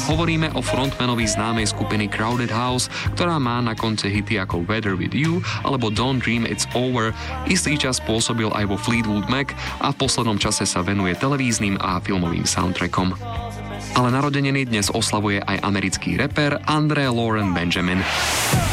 Hovoríme o frontmanovi známej skupiny Crowded House, ktorá má na konci hity ako Weather With You alebo Don't Dream It's Over. Istý čas pôsobil aj vo Fleetwood Mac a v poslednom čase sa venuje televíznym a filmovým soundtrackom. Ale narodeniny dnes oslavuje aj americký reper Andre Lauren Benjamin.